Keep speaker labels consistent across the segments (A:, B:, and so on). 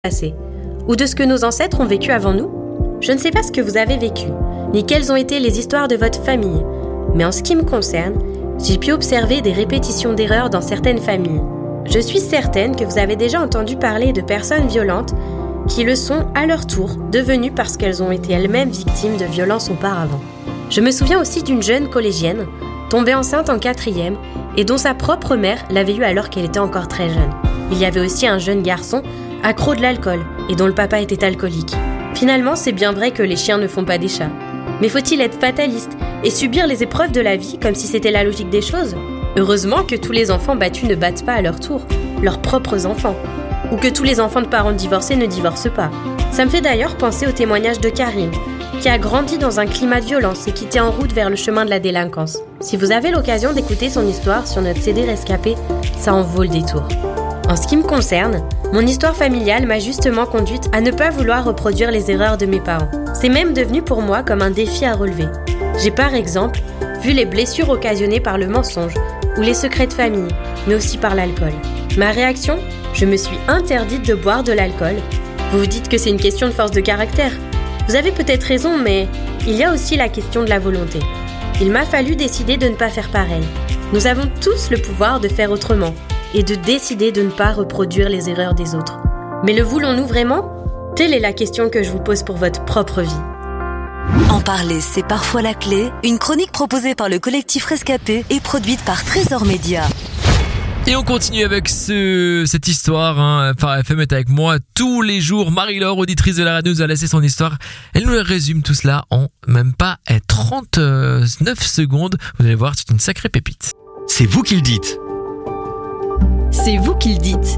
A: passé, ou de ce que nos ancêtres ont vécu avant nous. Je ne sais pas ce que vous avez vécu, ni quelles ont été les histoires de votre famille, mais en ce qui me concerne, j'ai pu observer des répétitions d'erreurs dans certaines familles. Je suis certaine que vous avez déjà entendu parler de personnes violentes qui le sont à leur tour devenues parce qu'elles ont été elles-mêmes victimes de violences auparavant. Je me souviens aussi d'une jeune collégienne tombée enceinte en 4e et dont sa propre mère l'avait eue alors qu'elle était encore très jeune. Il y avait aussi un jeune garçon accro de l'alcool et dont le papa était alcoolique. Finalement, c'est bien vrai que les chiens ne font pas des chats. Mais faut-il être fataliste et subir les épreuves de la vie comme si c'était la logique des choses ? Heureusement que tous les enfants battus ne battent pas à leur tour, leurs propres enfants. Ou que tous les enfants de parents divorcés ne divorcent pas. Ça me fait d'ailleurs penser au témoignage de Karim, qui a grandi dans un climat de violence et qui était en route vers le chemin de la délinquance. Si vous avez l'occasion d'écouter son histoire sur notre CD Rescapé, ça en vaut le détour. En ce qui me concerne, mon histoire familiale m'a justement conduite à ne pas vouloir reproduire les erreurs de mes parents. C'est même devenu pour moi comme un défi à relever. J'ai par exemple vu les blessures occasionnées par le mensonge ou les secrets de famille, mais aussi par l'alcool. Ma réaction ? Je me suis interdite de boire de l'alcool. Vous vous dites que c'est une question de force de caractère. Vous avez peut-être raison, mais il y a aussi la question de la volonté. Il m'a fallu décider de ne pas faire pareil. Nous avons tous le pouvoir de faire autrement et de décider de ne pas reproduire les erreurs des autres. Mais le voulons-nous vraiment ? Telle est la question que je vous pose pour votre propre vie.
B: En parler, c'est parfois la clé. Une chronique proposée par le collectif Rescapé et produite par Trésor Média.
C: Et on continue avec cette histoire. Phare FM est avec moi tous les jours. Marie-Laure, auditrice de la radio, nous a laissé son histoire. Elle nous résume tout cela en même pas 39 secondes. Vous allez voir, c'est une sacrée pépite.
D: C'est vous qui le dites.
B: C'est vous qui le dites.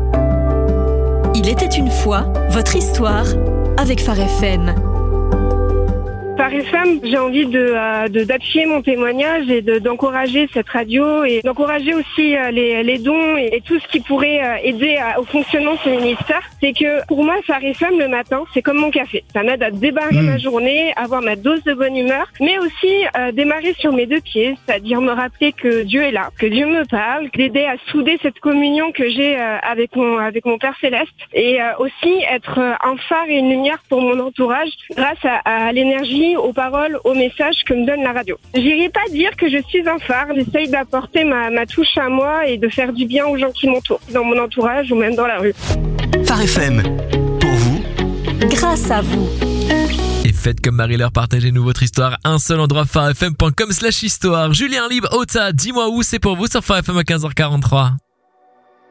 B: Il était une fois votre histoire avec Phare FM.
E: Phare FM, j'ai envie d'appuyer mon témoignage et d'encourager cette radio et d'encourager aussi les dons et tout ce qui pourrait aider au fonctionnement de ce ministère. C'est que pour moi, Phare FM le matin, c'est comme mon café. Ça m'aide à débarrer ma journée, avoir ma dose de bonne humeur, mais aussi démarrer sur mes deux pieds, c'est-à-dire me rappeler que Dieu est là, que Dieu me parle, d'aider à souder cette communion que j'ai avec mon Père Céleste et aussi être un phare et une lumière pour mon entourage grâce à l'énergie, aux paroles, aux messages que me donne la radio. J'irai pas dire que je suis un phare, j'essaye d'apporter ma touche à moi et de faire du bien aux gens qui m'entourent, dans mon entourage ou même dans la rue.
D: Phare FM, pour vous,
B: grâce à vous.
C: Et faites comme Marie-Laure, partagez-nous votre histoire. Un seul endroit, pharefm.com/histoire. Julien Libre, Ota, dis-moi où, c'est pour vous sur Phare FM à 15h43.